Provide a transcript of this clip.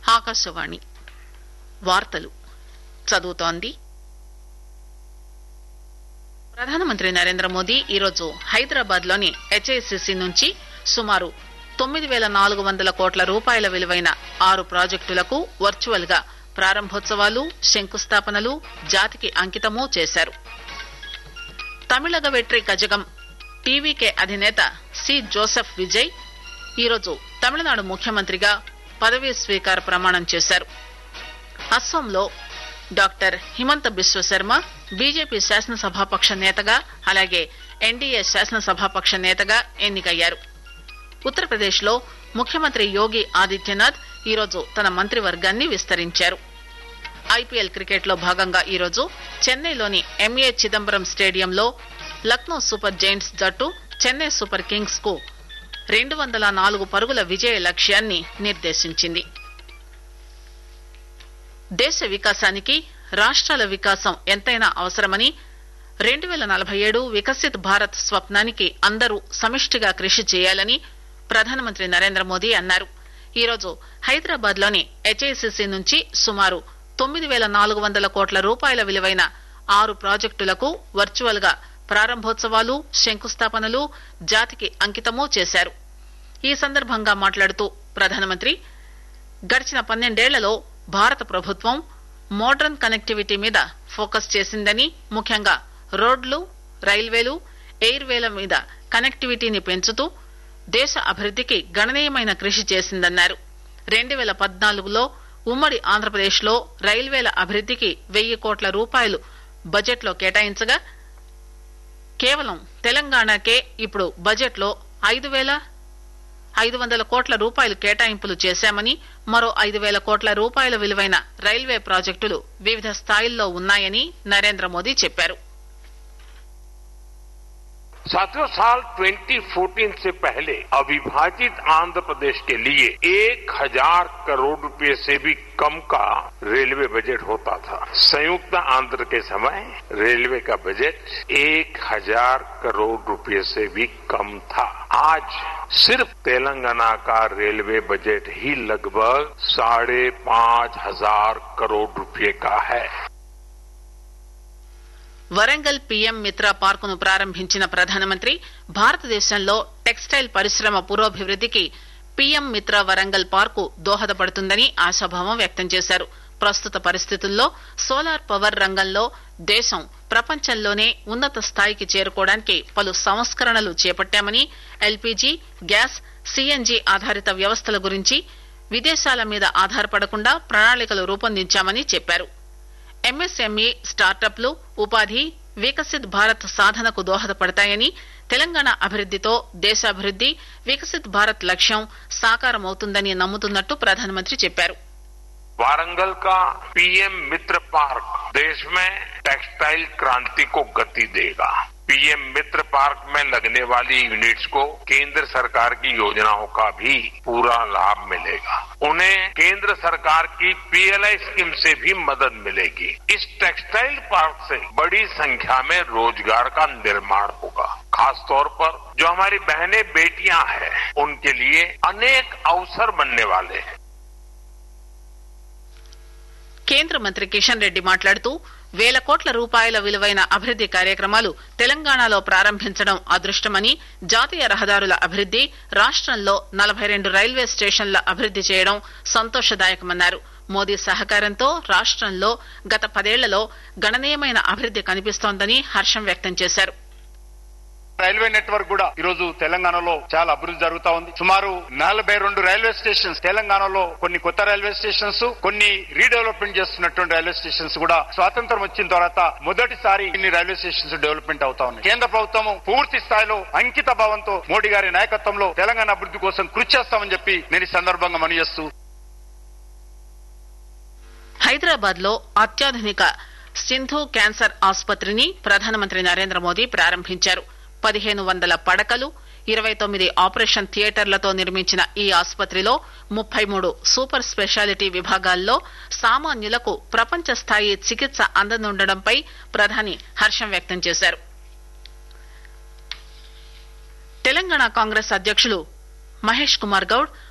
ఆకాశవాణి వార్తలు చదువుతోంది ప్రధానమంత్రి నరేంద్ర మోదీ ఈరోజు హైదరాబాద్ లోని హెచ్ఐసిసి నుంచి సుమారు 9,400 కోట్ల రూపాయల విలువైన 6 ప్రాజెక్టులకు వర్చువల్ గా ప్రారంభోత్సవాలు శంకుస్థాపనలు జాతికి అంకితమూ చేశారు. తమిళగ వెట్రి కజగం టీవీకే అధినేత సి జోసెఫ్ విజయ్ ఈరోజు తమిళనాడు ముఖ్యమంత్రిగా పదవీ స్వీకార ప్రమాణం చేశారు. అస్సాంలో డాక్టర్ హిమంత బిశ్వ శర్మ బీజేపీ శాసనసభాపక్ష నేతగా అలాగే ఎన్డీఏ శాసనసభాపక్ష నేతగా ఎన్నికయ్యారు. ఉత్తరప్రదేశ్ లో ముఖ్యమంత్రి యోగి ఆదిత్యనాథ్ ఈరోజు తన మంత్రివర్గాన్ని విస్తరించారు. ఐపీఎల్ క్రికెట్ లో భాగంగా ఈరోజు చెన్నైలోని ఎంఏ చిదంబరం స్టేడియంలో లక్నో సూపర్ జైంట్స్ జట్టు చెన్నై సూపర్ కింగ్స్ కు 204 పరుగుల విజయ లక్ష్యాన్ని నిర్దేశించింది. దేశ వికాసానికి రాష్ట్రాల వికాసం ఎంతైనా అవసరమని 2047 వికసిత్ భారత్ స్వప్నానికి అందరూ సమిష్టిగా కృషి చేయాలని ప్రధానమంత్రి నరేంద్ర మోదీ అన్నారు. ఈరోజు హైదరాబాద్ లోని హెచ్ఐసిసి నుంచి సుమారు 9,400 కోట్ల రూపాయల విలువైన 6 ప్రాజెక్టులకు వర్చువల్ గా ప్రారంభోత్సవాలు శంకుస్థాపనలు జాతికి అంకితమూ చేశారు. ఈ సందర్భంగా మాట్లాడుతూ ప్రధానమంత్రి గడిచిన 12 ఏళ్లలో భారత ప్రభుత్వం మోడర్న్ కనెక్టివిటీ మీద ఫోకస్ చేసిందని, ముఖ్యంగా రోడ్లు రైల్వేలు ఎయిర్వేల మీద కనెక్టివిటీని పెంచుతూ దేశ అభివృద్దికి గణనీయమైన కృషి చేసిందన్నారు. 2014లో ఉమ్మడి ఆంధ్రప్రదేశ్ లో రైల్వేల అభివృద్దికి 1,000 కోట్ల రూపాయలు బడ్జెట్ లో కేటాయించగా కేవలం తెలంగాణకే ఇప్పుడు బడ్జెట్ లో 5,500 కోట్ల రూపాయలు కేటాయింపులు చేశామని, మరో 5,000 కోట్ల రూపాయల విలువైన రైల్వే ప్రాజెక్టులు వివిధ స్థాయిల్లో ఉన్నాయని నరేంద్ర మోదీ చెప్పారు. साथियों, साल 2014 से पहले अविभाजित आंध्र प्रदेश के लिए 1,000 करोड़ रुपए से भी कम का रेलवे बजट होता था. संयुक्त आंध्र के समय रेलवे का बजट 1,000 करोड़ रुपए से भी कम था. आज सिर्फ तेलंगाना का रेलवे बजट ही लगभग 5,500 करोड़ रुपए का है. వరంగల్ పీఎం మిత్ర పార్కును ప్రారంభించిన ప్రధానమంత్రి భారతదేశంలో టెక్స్టైల్ పరిశ్రమ పురోభివృద్దికి పీఎం మిత్ర వరంగల్ పార్కు దోహదపడుతుందని ఆశాభావం వ్యక్తం చేశారు. ప్రస్తుత పరిస్థితుల్లో సోలార్ పవర్ రంగంలో దేశం ప్రపంచంలోనే ఉన్నత స్థాయికి చేరుకోవడానికి పలు సంస్కరణలు చేపట్టామని, ఎల్పీజీ గ్యాస్ సీఎన్జీ ఆధారిత వ్యవస్థల గురించి విదేశాల మీద ఆధారపడకుండా ప్రణాళికలు రూపొందించామని చెప్పారు. ఎంఎస్ఎంఈ స్టార్టప్లు ఉపాధి వికసిత్ భారత్ సాధనకు దోహదపడతాయని, తెలంగాణ అభివృద్దితో దేశాభివృద్ది వికసిత్ భారత్ లక్ష్యం సాకారమవుతుందని నమ్ముతున్నట్టు ప్రధానమంత్రి చెప్పారు. वारंगल का पीएम मित्र पार्क देश में टेक्सटाइल क्रांति को गति देगा. पीएम मित्र पार्क में लगने वाली यूनिट्स को केंद्र सरकार की योजनाओं का भी पूरा लाभ मिलेगा. उन्हें केंद्र सरकार की पीएलआई स्कीम से भी मदद मिलेगी. इस टेक्सटाइल पार्क से बड़ी संख्या में रोजगार का निर्माण होगा. खासतौर पर जो हमारी बहनें बेटियां हैं उनके लिए अनेक अवसर बनने वाले हैं. కేంద్ర మంత్రి కిషన్ రెడ్డి మాట్లాడుతూ 1,000 కోట్ల రూపాయల విలువైన అభివృద్ది కార్యక్రమాలు తెలంగాణలో ప్రారంభించడం అదృష్టమని, జాతీయ రహదారుల అభివృద్ది రాష్టంలో 42 రైల్వే స్టేషన్ల అభివృద్ది చేయడం సంతోషదాయకమన్నారు. మోదీ సహకారంతో రాష్టంలో గత 10 ఏళ్లలో గణనీయమైన అభివృద్ది కనిపిస్తోందని హర్షం వ్యక్తం చేశారు. రైల్వే నెట్వర్క్ కూడా ఈ రోజు తెలంగాణలో చాలా అభివృద్ధి జరుగుతా ఉంది. సుమారు 42 రైల్వే స్టేషన్స్ తెలంగాణలో, కొన్ని కొత్త రైల్వే స్టేషన్స్, కొన్ని రీడెవలప్మెంట్ చేస్తున్నటువంటి రైల్వే స్టేషన్స్ కూడా స్వాతంత్రం వచ్చిన తర్వాత మొదటిసారి ఇన్ని రైల్వే స్టేషన్స్ డెవలప్మెంట్ అవుతా ఉన్నాయి. కేంద్ర ప్రభుత్వం పూర్తి స్థాయిలో అంకిత భావంతో మోడీ గారి నాయకత్వంలో తెలంగాణ అభివృద్ధి కోసం కృషి చేస్తామని చెప్పి నేను ఈ సందర్భంగా మనవి చేస్తూ హైదరాబాద్ లో అత్యాధునిక సింధు క్యాన్సర్ ఆసుపత్రిని ప్రధానమంత్రి నరేంద్ర మోదీ ప్రారంభించారు. 1,500 పడకలు 29 ఆపరేషన్ థియేటర్లతో నిర్మించిన ఈ ఆసుపత్రిలో 33 సూపర్ స్పెషాలిటీ విభాగాల్లో సామాన్యులకు ప్రపంచ స్థాయి చికిత్స అందనుండడంపై ప్రధాని హర్షం వ్యక్తం చేశారు. తెలంగాణ కాంగ్రెస్ అధ్యక్షులు మహేష్ కుమార్ గౌడ్